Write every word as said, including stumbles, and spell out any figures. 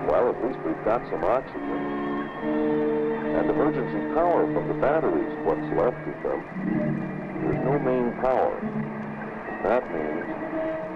Well, at least we've got some oxygen. And emergency power from the batteries, what's left of them. There's no main power. That means